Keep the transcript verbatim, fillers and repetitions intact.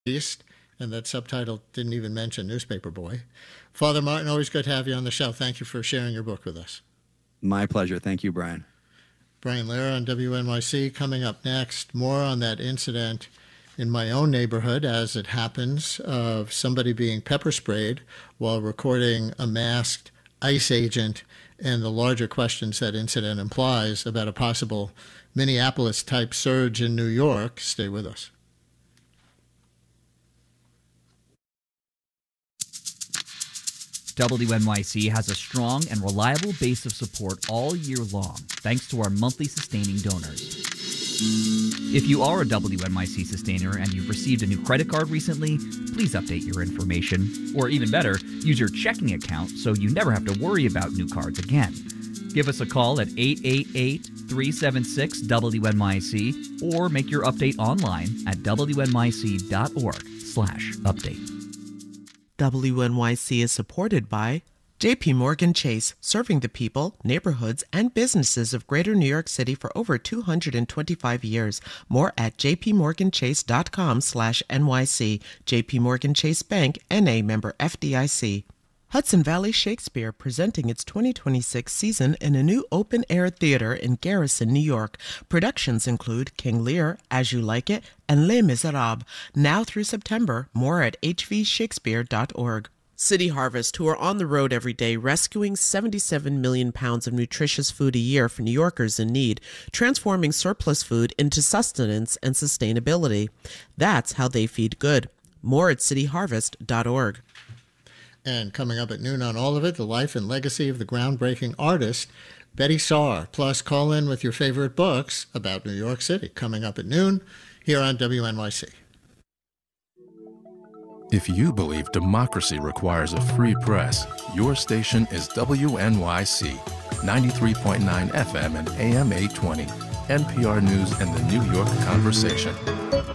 East, and that subtitle didn't even mention Newspaper Boy. Father Martin, always good to have you on the show. Thank you for sharing your book with us. My pleasure. Thank you, Brian. Brian Lehrer on W N Y C. Coming up next, more on that incident in my own neighborhood, as it happens, of somebody being pepper sprayed while recording a masked ICE agent, and the larger questions that incident implies about a possible Minneapolis-type surge in New York. Stay with us. W N Y C has a strong and reliable base of support all year long, thanks to our monthly sustaining donors. If you are a W N Y C sustainer and you've received a new credit card recently, please update your information. Or even better, use your checking account so you never have to worry about new cards again. Give us a call at eight eight eight, three seven six, W N Y C or make your update online at W N Y C dot org slash update. W N Y C is supported by J P Morgan Chase, serving the people, neighborhoods, and businesses of Greater New York City for over two hundred twenty-five years. More at jpmorganchase.com slash NYC. J P Morgan Chase Bank, N A member F D I C. Hudson Valley Shakespeare presenting its twenty twenty-six season in a new open-air theater in Garrison, New York. Productions include King Lear, As You Like It, and Les Miserables. Now through September. More at h v shakespeare dot org. City Harvest, who are on the road every day rescuing seventy-seven million pounds of nutritious food a year for New Yorkers in need, transforming surplus food into sustenance and sustainability. That's how they feed good. More at city harvest dot org. And coming up at noon on all of it, the life and legacy of the groundbreaking artist, Betty Saar. Plus, call in with your favorite books about New York City. Coming up at noon here on W N Y C. If you believe democracy requires a free press, your station is W N Y C, ninety-three point nine F M and A M eight twenty, N P R News and the New York Conversation.